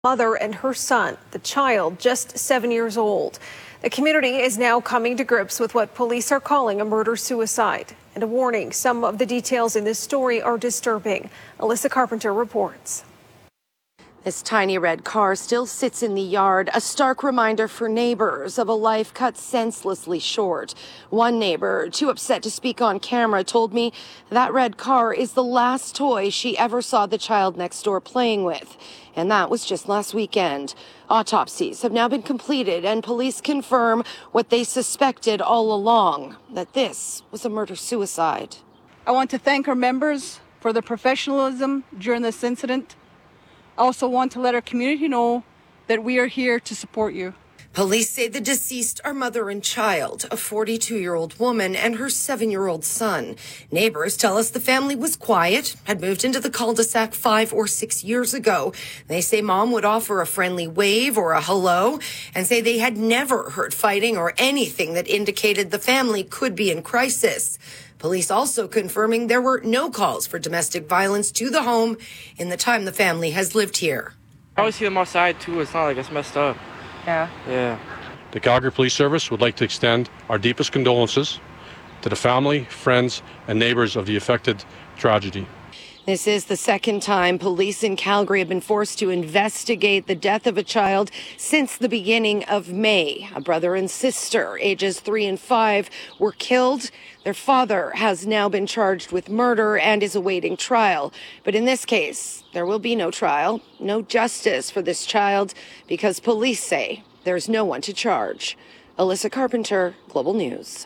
Mother and her son, the child just 7 years old. The community is now coming to grips with what police are calling a murder-suicide. And a warning, some of the details in this story are disturbing. Alyssa Carpenter reports. This tiny red car still sits in the yard, a stark reminder for neighbors of a life cut senselessly short. One neighbor, too upset to speak on camera, told me that red car is the last toy she ever saw the child next door playing with. And that was just last weekend. Autopsies have now been completed, and police confirm what they suspected all along, that this was a murder-suicide. I want to thank our members for their professionalism during this incident. I also want to let our community know that we are here to support you. Police say the deceased are mother and child, a 42-year-old woman and her 7-year-old son. Neighbors tell us the family was quiet, had moved into the cul-de-sac 5 or 6 years ago. They say mom would offer a friendly wave or a hello, and say they had never heard fighting or anything that indicated the family could be in crisis. Police also confirming there were no calls for domestic violence to the home in the time the family has lived here. I always see them outside, too. It's not like it's messed up. Yeah. The Calgary Police Service would like to extend our deepest condolences to the family, friends, and neighbors of the affected tragedy. This is the second time police in Calgary have been forced to investigate the death of a child since the beginning of May. A brother and sister, ages 3 and 5, were killed. Their father has now been charged with murder and is awaiting trial. But in this case, there will be no trial, no justice for this child, because police say there's no one to charge. Alyssa Carpenter, Global News.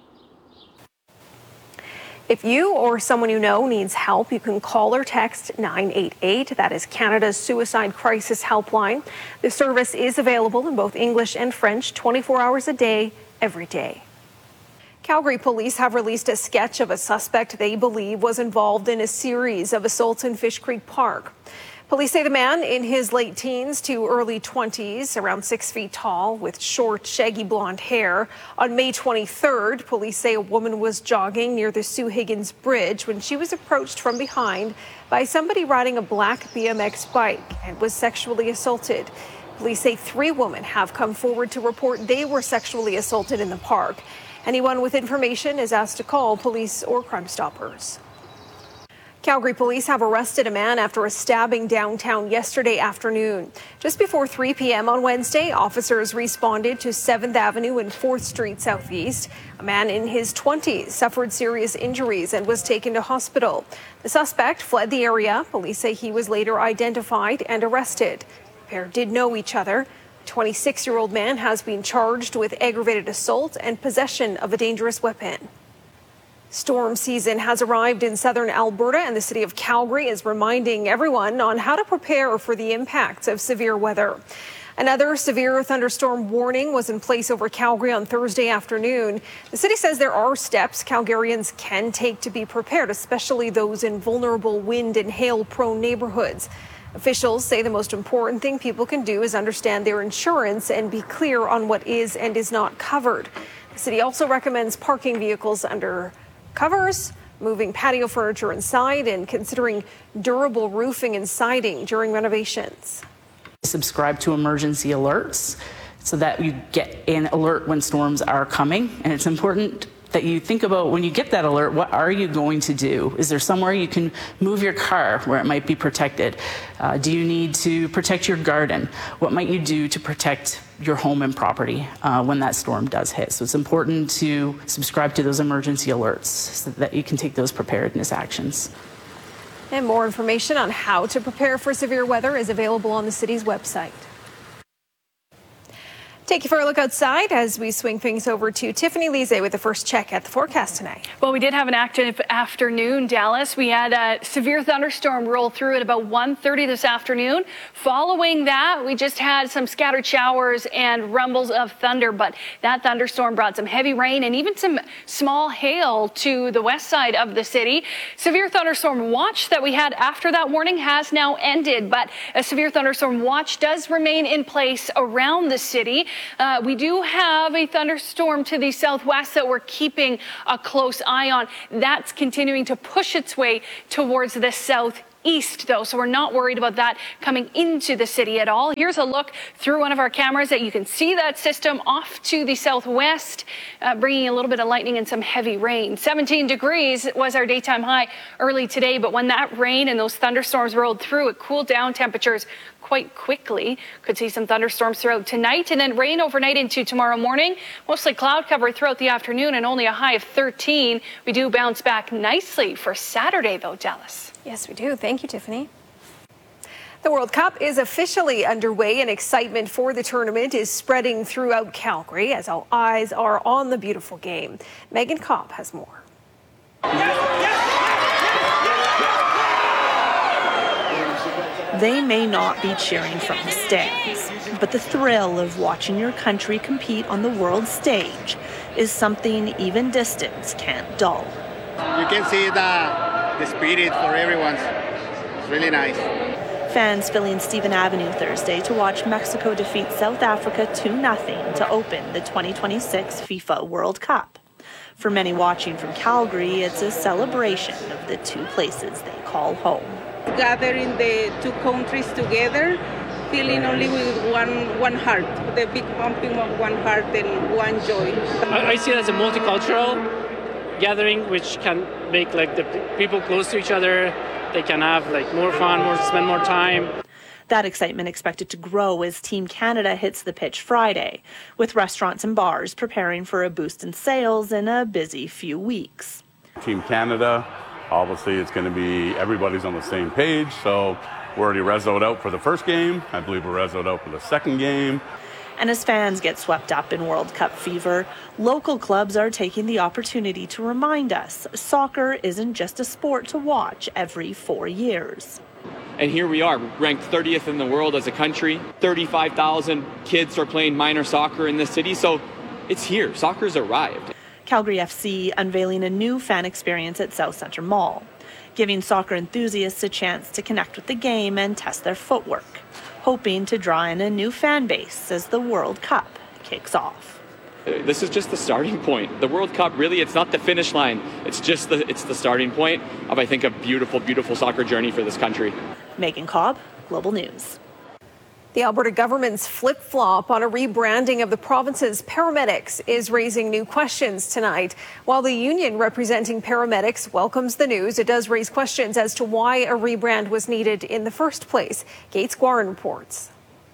If you or someone you know needs help, you can call or text 988. That is Canada's suicide crisis helpline. The service is available in both English and French 24 hours a day, every day. Calgary police have released a sketch of a suspect they believe was involved in a series of assaults in Fish Creek Park. Police say the man in his late teens to early 20s, around 6 feet tall, with short, shaggy blonde hair. On May 23rd, police say a woman was jogging near the Sue Higgins Bridge when she was approached from behind by somebody riding a black BMX bike and was sexually assaulted. Police say 3 women have come forward to report they were sexually assaulted in the park. Anyone with information is asked to call police or Crime Stoppers. Calgary police have arrested a man after a stabbing downtown yesterday afternoon. Just before 3 p.m. on Wednesday, officers responded to 7th Avenue and 4th Street Southeast. A man in his 20s suffered serious injuries and was taken to hospital. The suspect fled the area. Police say he was later identified and arrested. The pair did know each other. A 26-year-old man has been charged with aggravated assault and possession of a dangerous weapon. Storm season has arrived in southern Alberta, and the city of Calgary is reminding everyone on how to prepare for the impacts of severe weather. Another severe thunderstorm warning was in place over Calgary on Thursday afternoon. The city says there are steps Calgarians can take to be prepared, especially those in vulnerable wind and hail-prone neighborhoods. Officials say the most important thing people can do is understand their insurance and be clear on what is and is not covered. The city also recommends parking vehicles under covers, moving patio furniture inside, and considering durable roofing and siding during renovations. Subscribe to emergency alerts so that you get an alert when storms are coming. And it's important that you think about when you get that alert, what are you going to do? Is there somewhere you can move your car where it might be protected? Do you need to protect your garden? What might you do to protect your home and property when that storm does hit? So it's important to subscribe to those emergency alerts so that you can take those preparedness actions. And more information on how to prepare for severe weather is available on the city's website. Take you for a look outside as we swing things over to Tiffany Lise with the first check at the forecast tonight. Well, we did have an active afternoon, Dallas. We had a severe thunderstorm roll through at about 1:30 this afternoon. Following that, we just had some scattered showers and rumbles of thunder, but that thunderstorm brought some heavy rain and even some small hail to the west side of the city. Severe thunderstorm watch that we had after that warning has now ended, but a severe thunderstorm watch does remain in place around the city. We do have a thunderstorm to the southwest that we're keeping a close eye on. That's continuing to push its way towards the southeast. east, though, so we're not worried about that coming into the city at all. Here's a look through one of our cameras that you can see that system off to the southwest, bringing a little bit of lightning and some heavy rain. 17 degrees was our daytime high early today, but when that rain and those thunderstorms rolled through, it cooled down temperatures quite quickly. Could see some thunderstorms throughout tonight and then rain overnight into tomorrow morning. Mostly cloud cover throughout the afternoon and only a high of 13. We do bounce back nicely for Saturday, though, Dallas. Yes, we do. Thank you, Tiffany. The World Cup is officially underway and excitement for the tournament is spreading throughout Calgary as all eyes are on the beautiful game. Megan Cobb has more. They may not be cheering from the stands, but the thrill of watching your country compete on the world stage is something even distance can't dull. You can see the spirit for everyone. It's really nice. Fans filling Stephen Avenue Thursday to watch Mexico defeat South Africa 2-0 to open the 2026 FIFA World Cup. For many watching from Calgary, it's a celebration of the two places they call home. Gathering the two countries together, feeling only with one heart, the big pumping of one heart and one joy. I see it as a multicultural gathering, which can make like the people close to each other. They can have like more fun, spend more time. That excitement expected to grow as Team Canada hits the pitch Friday, with restaurants and bars preparing for a boost in sales in a busy few weeks. Team Canada, obviously it's going to be everybody's on the same page, so we're already resoed out for the first game. I believe we're resoed out for the second game. And as fans get swept up in World Cup fever, local clubs are taking the opportunity to remind us soccer isn't just a sport to watch every 4 years. And here we are, ranked 30th in the world as a country. 35,000 kids are playing minor soccer in this city, so it's here. Soccer's arrived. Calgary FC unveiling a new fan experience at South Centre Mall, giving soccer enthusiasts a chance to connect with the game and test their footwork, hoping to draw in a new fan base as the World Cup kicks off. This is just the starting point. The World Cup, really, it's not the finish line. It's the starting point of, I think, a beautiful, beautiful soccer journey for this country. Megan Cobb, Global News. The Alberta government's flip-flop on a rebranding of the province's paramedics is raising new questions tonight. While the union representing paramedics welcomes the news, it does raise questions as to why a rebrand was needed in the first place. Gates Guarin reports.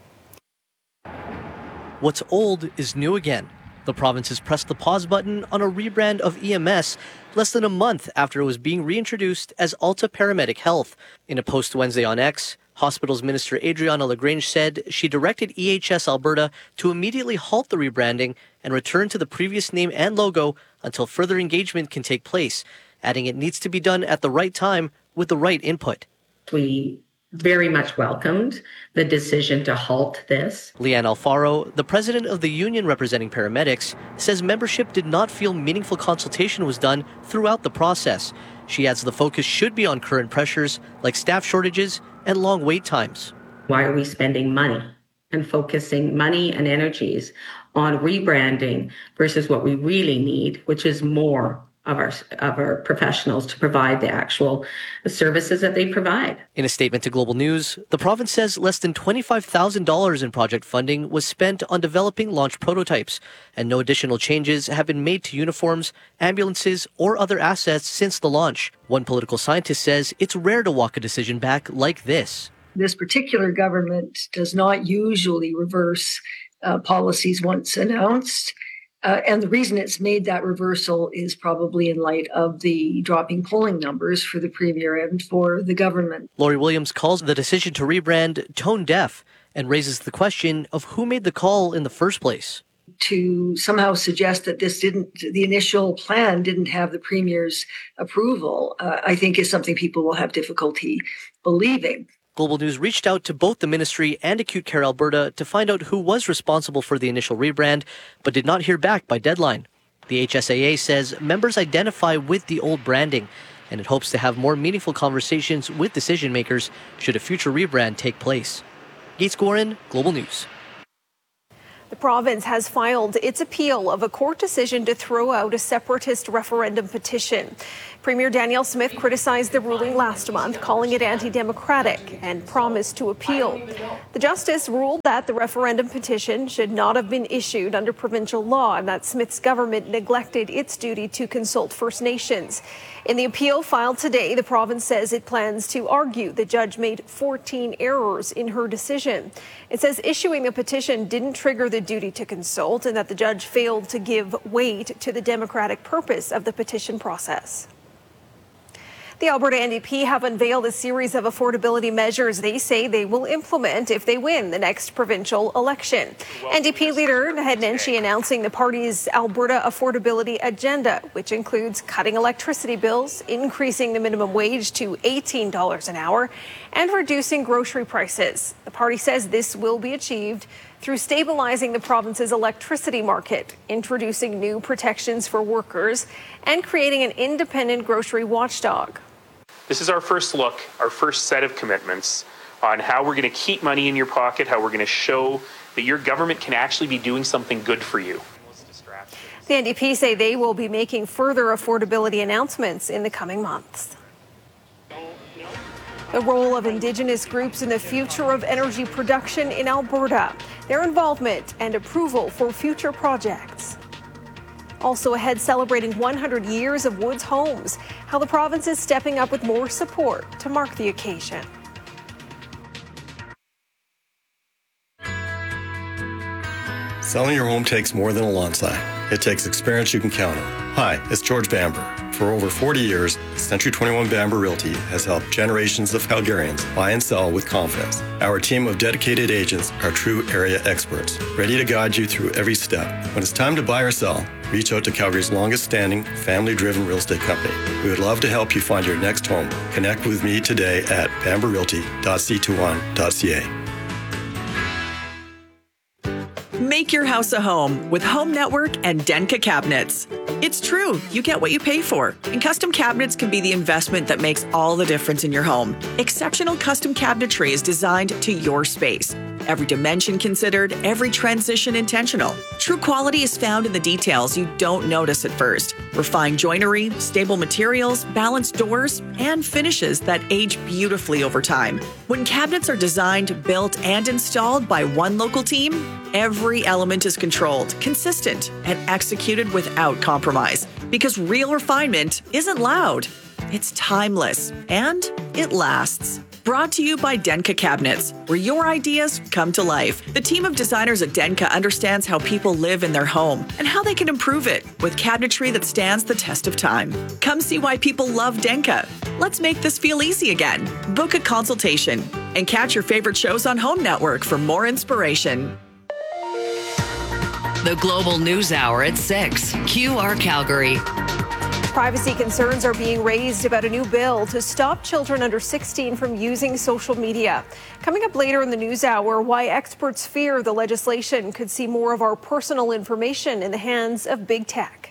What's old is new again. The province has pressed the pause button on a rebrand of EMS less than a month after it was being reintroduced as Alta Paramedic Health. In a post Wednesday on X, Hospitals Minister Adriana Lagrange said she directed EHS Alberta to immediately halt the rebranding and return to the previous name and logo until further engagement can take place, adding it needs to be done at the right time with the right input. We very much welcomed the decision to halt this. Leanne Alfaro, the president of the union representing paramedics, says membership did not feel meaningful consultation was done throughout the process. She adds the focus should be on current pressures like staff shortages and long wait times. Why are we spending money and focusing money and energies on rebranding versus what we really need, which is more of our professionals to provide the actual services that they provide. In a statement to Global News, the province says less than $25,000 in project funding was spent on developing launch prototypes, and no additional changes have been made to uniforms, ambulances, or other assets since the launch. One political scientist says it's rare to walk a decision back like this. This particular government does not usually reverse policies once announced. And the reason it's made that reversal is probably in light of the dropping polling numbers for the Premier and for the government. Lori Williams calls the decision to rebrand tone deaf and raises the question of who made the call in the first place. To somehow suggest that the initial plan didn't have the Premier's approval, I think is something people will have difficulty believing. Global News reached out to both the ministry and Acute Care Alberta to find out who was responsible for the initial rebrand, but did not hear back by deadline. The HSAA says members identify with the old branding, and it hopes to have more meaningful conversations with decision makers should a future rebrand take place. Gates Guarin, Global News. The province has filed its appeal of a court decision to throw out a separatist referendum petition. Premier Danielle Smith criticized the ruling last month, calling it anti-democratic, and promised to appeal. The justice ruled that the referendum petition should not have been issued under provincial law and that Smith's government neglected its duty to consult First Nations. In the appeal filed today, the province says it plans to argue the judge made 14 errors in her decision. It says issuing the petition didn't trigger the duty to consult and that the judge failed to give weight to the democratic purpose of the petition process. The Alberta NDP have unveiled a series of affordability measures they say they will implement if they win the next provincial election. NDP leader Naheed Nenshi announcing the party's Alberta affordability agenda, which includes cutting electricity bills, increasing the minimum wage to $18 an hour, and reducing grocery prices. The party says this will be achieved through stabilizing the province's electricity market, introducing new protections for workers, and creating an independent grocery watchdog. This is our first look, our first set of commitments on how we're going to keep money in your pocket, how we're going to show that your government can actually be doing something good for you. The NDP say they will be making further affordability announcements in the coming months. The role of Indigenous groups in the future of energy production in Alberta, their involvement and approval for future projects. Also ahead, celebrating 100 years of Woods Homes, how the province is stepping up with more support to mark the occasion. Selling your home takes more than a lawn sign. It takes experience you can count on. Hi, it's George Bamber. For over 40 years, Century 21 Bamber Realty has helped generations of Calgarians buy and sell with confidence. Our team of dedicated agents are true area experts, ready to guide you through every step. When it's time to buy or sell, reach out to Calgary's longest-standing, family-driven real estate company. We would love to help you find your next home. Connect with me today at bamberrealty.c21.ca. Make your house a home with Home Network and Denka Cabinets. It's true, you get what you pay for. And custom cabinets can be the investment that makes all the difference in your home. Exceptional custom cabinetry is designed to your space. Every dimension considered, every transition intentional. True quality is found in the details you don't notice at first. Refined joinery, stable materials, balanced doors, and finishes that age beautifully over time. When cabinets are designed, built, and installed by one local team, every element is controlled, consistent, and executed without compromise. Because real refinement isn't loud, it's timeless, and it lasts. Brought to you by Denka Cabinets, where your ideas come to life. The team of designers at Denka understands how people live in their home and how they can improve it with cabinetry that stands the test of time. Come see why people love Denka. Let's make this feel easy again. Book a consultation and catch your favorite shows on Home Network for more inspiration. The Global News Hour at 6. QR Calgary. Privacy concerns are being raised about a new bill to stop children under 16 from using social media. Coming up later in the news hour, why experts fear the legislation could see more of our personal information in the hands of big tech.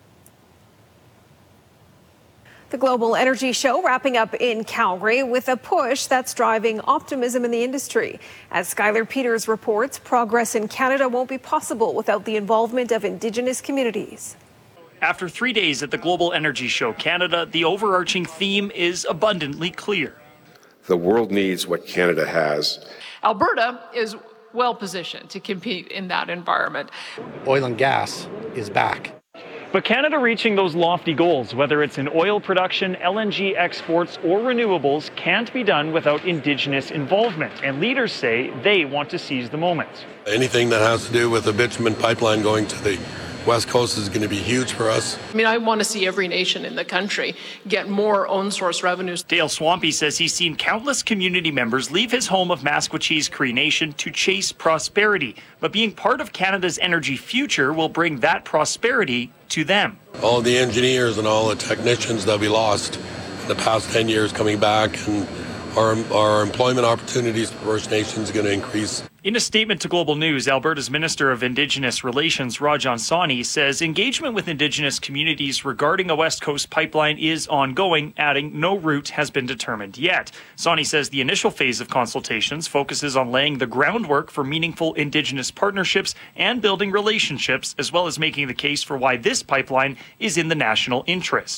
The Global Energy Show wrapping up in Calgary with a push that's driving optimism in the industry. As Skylar Peters reports, progress in Canada won't be possible without the involvement of Indigenous communities. After 3 days at the Global Energy Show Canada, the overarching theme is abundantly clear. The world needs what Canada has. Alberta is well positioned to compete in that environment. Oil and gas is back. But Canada reaching those lofty goals, whether it's in oil production, LNG exports, or renewables, can't be done without Indigenous involvement. And leaders say they want to seize the moment. Anything that has to do with a bitumen pipeline going to the West Coast is going to be huge for us. I mean, I want to see every nation in the country get more own source revenues. Dale Swampy says he's seen countless community members leave his home of Maskwacis Cree Nation to chase prosperity. But being part of Canada's energy future will bring that prosperity to them. All the engineers and all the technicians that we lost in the past 10 years coming back, and our employment opportunities for First Nations are going to increase. In a statement to Global News, Alberta's Minister of Indigenous Relations, Rajan Sawhney, says engagement with Indigenous communities regarding a West Coast pipeline is ongoing, adding no route has been determined yet. Sawhney says the initial phase of consultations focuses on laying the groundwork for meaningful Indigenous partnerships and building relationships, as well as making the case for why this pipeline is in the national interest.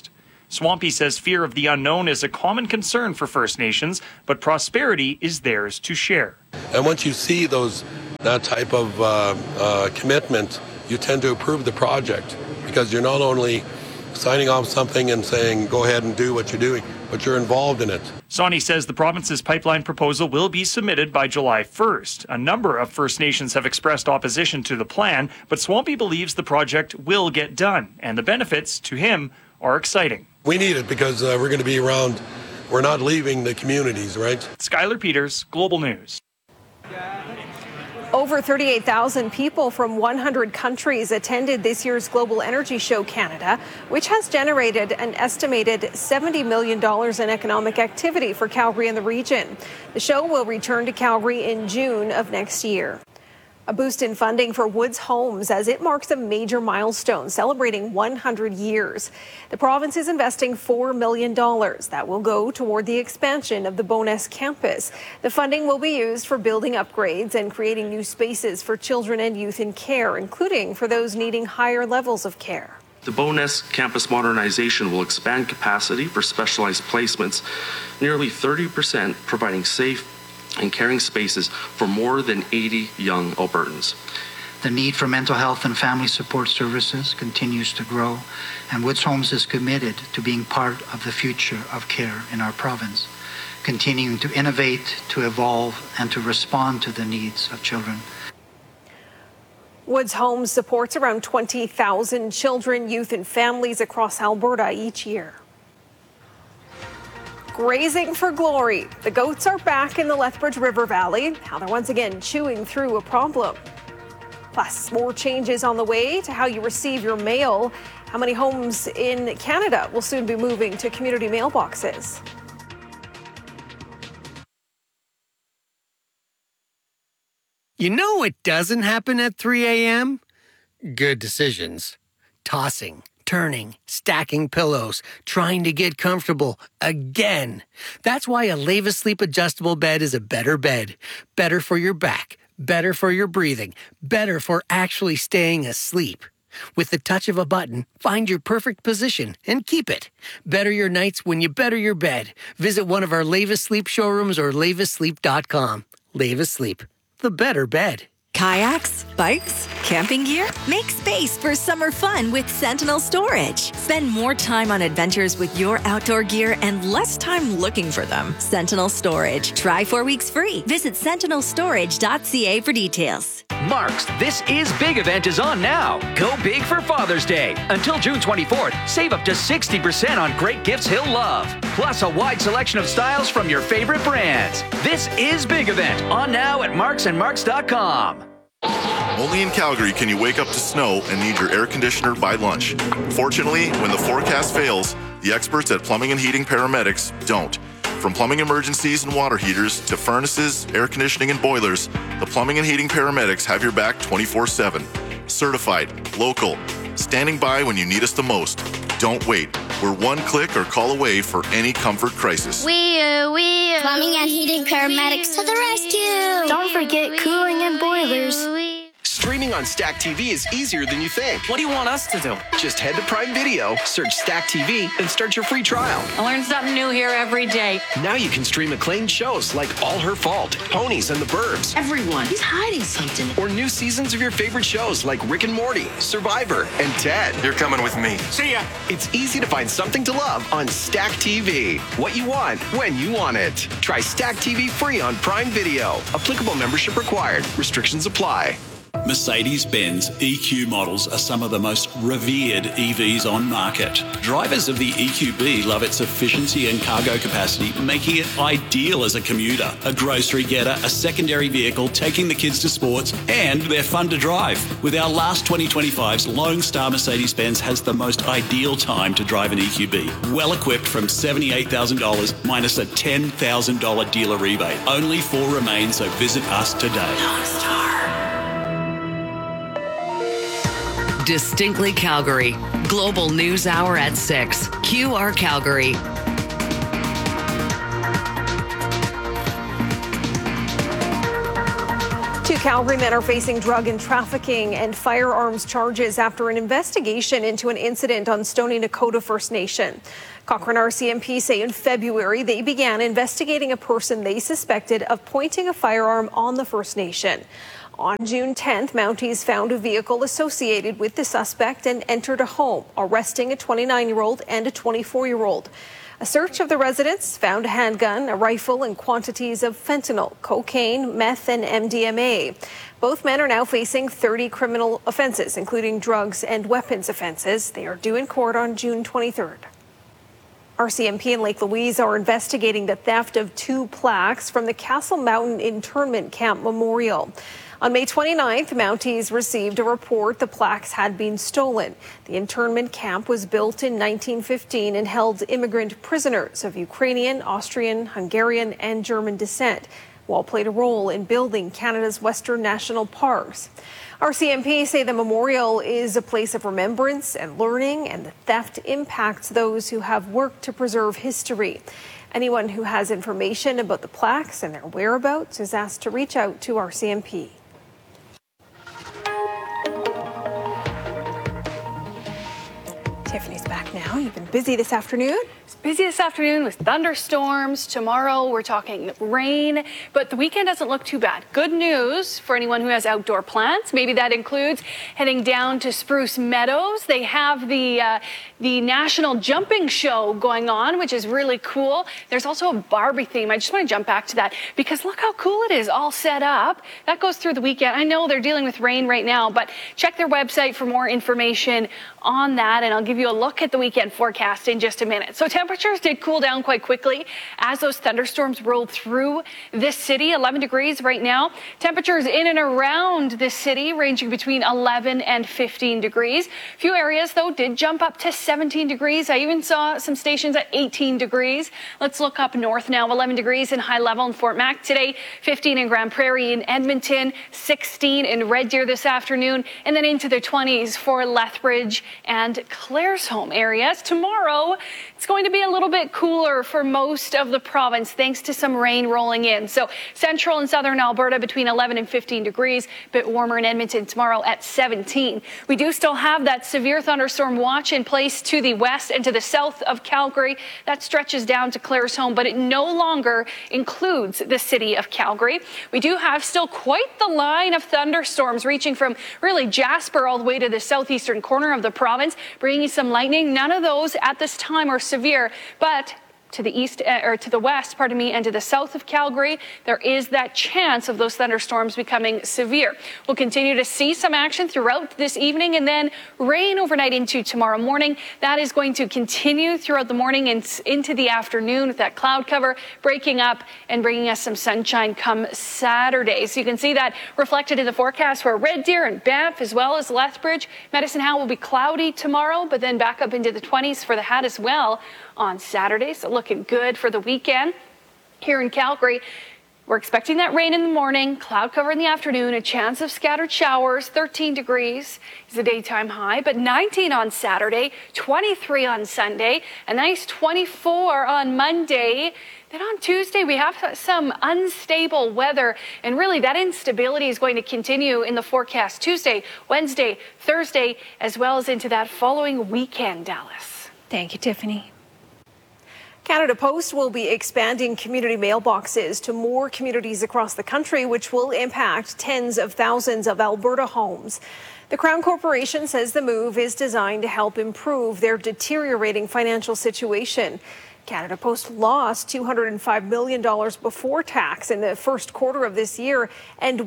Swampy says fear of the unknown is a common concern for First Nations, but prosperity is theirs to share. And once you see that type of commitment, you tend to approve the project because you're not only signing off something and saying, go ahead and do what you're doing, but you're involved in it. Sawney says the province's pipeline proposal will be submitted by July 1st. A number of First Nations have expressed opposition to the plan, but Swampy believes the project will get done, and the benefits to him are exciting. We need it because we're going to be around. We're not leaving the communities, right? Skylar Peters, Global News. Over 38,000 people from 100 countries attended this year's Global Energy Show Canada, which has generated an estimated $70 million in economic activity for Calgary and the region. The show will return to Calgary in June of next year. A boost in funding for Woods Homes as it marks a major milestone, celebrating 100 years. The province is investing $4 million. That will go toward the expansion of the Bowness campus. The funding will be used for building upgrades and creating new spaces for children and youth in care, including for those needing higher levels of care. The Bowness campus modernization will expand capacity for specialized placements, nearly 30%, providing safe and caring spaces for more than 80 young Albertans. The need for mental health and family support services continues to grow, and Woods Homes is committed to being part of the future of care in our province, continuing to innovate, to evolve, and to respond to the needs of children. Woods Homes supports around 20,000 children, youth, and families across Alberta each year. Grazing for glory. The goats are back in the Lethbridge River Valley. Now they're once again chewing through a problem. Plus, more changes on the way to how you receive your mail. How many homes in Canada will soon be moving to community mailboxes? You know what doesn't happen at 3 a.m.? Good decisions. Tossing, turning, stacking pillows, trying to get comfortable again. That's why a Leva Sleep adjustable bed is a better bed. Better for your back, better for your breathing, better for actually staying asleep. With the touch of a button, find your perfect position and keep it. Better your nights when you better your bed. Visit one of our Leva Sleep showrooms or levasleep.com. Leva Sleep, the better bed. Kayaks, bikes, camping gear? Make space for summer fun with Sentinel Storage. Spend more time on adventures with your outdoor gear and less time looking for them. Sentinel Storage. Try 4 weeks free. Visit sentinelstorage.ca for details. Mark's This Is Big event is on now. Go big for Father's Day. Until June 24th, save up to 60% on great gifts he'll love. Plus a wide selection of styles from your favorite brands. This Is Big event on now at marksandmarks.com. Only in Calgary can you wake up to snow and need your air conditioner by lunch. Fortunately, when the forecast fails, the experts at Plumbing and Heating Paramedics don't. From plumbing emergencies and water heaters to furnaces, air conditioning, and boilers, the Plumbing and Heating Paramedics have your back 24/7. Certified, local, standing by when you need us the most. Don't wait. We're one click or call away for any comfort crisis. Plumbing and Heating Paramedics to the rescue. Don't forget cooling and boilers. Streaming on Stack TV is easier than you think. What do you want us to do? Just head to Prime Video, search Stack TV, and start your free trial. I learn something new here every day. Now you can stream acclaimed shows like All Her Fault, Ponies and the Burbs. Everyone, he's hiding something. Or new seasons of your favorite shows like Rick and Morty, Survivor, and Ted. You're coming with me. See ya. It's easy to find something to love on Stack TV. What you want, when you want it. Try Stack TV free on Prime Video. Applicable membership required. Restrictions apply. Mercedes-Benz EQ models are some of the most revered EVs on market. Drivers of the EQB love its efficiency and cargo capacity, making it ideal as a commuter, a grocery getter, a secondary vehicle, taking the kids to sports, and they're fun to drive. With our last 2025s, Lone Star Mercedes-Benz has the most ideal time to drive an EQB. Well equipped from $78,000 minus a $10,000 dealer rebate. Only 4 remain, so visit us today. Lone Star. Distinctly Calgary. Global News Hour at 6. QR Calgary. To Calgary men are facing drug and trafficking and firearms charges after an investigation into an incident on Stoney Nakoda First Nation. Cochrane RCMP say in February they began investigating a person they suspected of pointing a firearm on the First Nation. On June 10th, Mounties found a vehicle associated with the suspect and entered a home, arresting a 29-year-old and a 24-year-old. A search of the residence found a handgun, a rifle, and quantities of fentanyl, cocaine, meth, and MDMA. Both men are now facing 30 criminal offenses, including drugs and weapons offenses. They are due in court on June 23rd. RCMP in Lake Louise are investigating the theft of 2 plaques from the Castle Mountain Internment Camp Memorial. On May 29th, Mounties received a report the plaques had been stolen. The internment camp was built in 1915 and held immigrant prisoners of Ukrainian, Austrian, Hungarian, and German descent, while played a role in building Canada's Western National Parks. RCMP say the memorial is a place of remembrance and learning, and the theft impacts those who have worked to preserve history. Anyone who has information about the plaques and their whereabouts is asked to reach out to RCMP. Tiffany's back now. You've been busy this afternoon. It's busy this afternoon with thunderstorms. Tomorrow we're talking rain, but the weekend doesn't look too bad. Good news for anyone who has outdoor plans. Maybe that includes heading down to Spruce Meadows. They have the National Jumping Show going on, which is really cool. There's also a Barbie theme. I just want to jump back to that because look how cool it is all set up. That goes through the weekend. I know they're dealing with rain right now, but check their website for more information on that, and I'll give you a look at the weekend forecast in just a minute. So temperatures did cool down quite quickly as those thunderstorms rolled through this city. 11 degrees right now. Temperatures in and around this city ranging between 11 and 15 degrees. A few areas, though, did jump up to 17 degrees. I even saw some stations at 18 degrees. Let's look up north now. 11 degrees in High Level in Fort Mac today, 15 in Grand Prairie in Edmonton, 16 in Red Deer this afternoon, and then into the 20s for Lethbridge and Claresholm areas. Tomorrow, it's going to be a little bit cooler for most of the province thanks to some rain rolling in. So central and southern Alberta between 11 and 15 degrees, a bit warmer in Edmonton tomorrow at 17. We do still have that severe thunderstorm watch in place to the west and to the south of Calgary. That stretches down to Claresholm, but it no longer includes the city of Calgary. We do have still quite the line of thunderstorms reaching from really Jasper all the way to the southeastern corner of the province, bringing some lightning. None of those at this time are severe, but to the east or to the west, and to the south of Calgary, there is that chance of those thunderstorms becoming severe. We'll continue to see some action throughout this evening and then rain overnight into tomorrow morning. That is going to continue throughout the morning and into the afternoon with that cloud cover breaking up and bringing us some sunshine come Saturday. So you can see that reflected in the forecast for Red Deer and Banff as well as Lethbridge. Medicine Hat will be cloudy tomorrow, but then back up into the 20s for the Hat as well on Saturday. So looking good for the weekend. Here in Calgary, we're expecting that rain in the morning, cloud cover in the afternoon, a chance of scattered showers. 13 degrees is the daytime high, but 19 on Saturday, 23 on Sunday, a nice 24 on Monday. Then on Tuesday, we have some unstable weather, and really that instability is going to continue in the forecast Tuesday, Wednesday, Thursday, as well as into that following weekend, Dallas. Thank you, Tiffany. Canada Post will be expanding community mailboxes to more communities across the country, which will impact tens of thousands of Alberta homes. The Crown Corporation says the move is designed to help improve their deteriorating financial situation. Canada Post lost $205 million before tax in the first quarter of this year and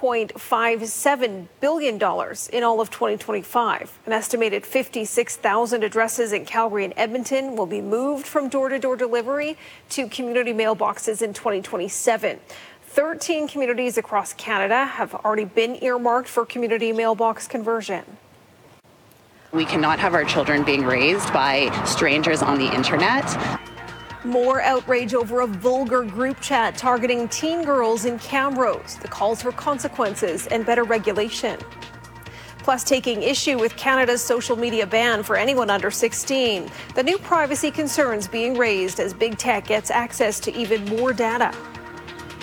$1.57 billion in all of 2025. An estimated 56,000 addresses in Calgary and Edmonton will be moved from door-to-door delivery to community mailboxes in 2027. 13 communities across Canada have already been earmarked for community mailbox conversion. We cannot have our children being raised by strangers on the internet. More outrage over a vulgar group chat targeting teen girls in Camrose. The calls for consequences and better regulation. Plus, taking issue with Canada's social media ban for anyone under 16. The new privacy concerns being raised as big tech gets access to even more data.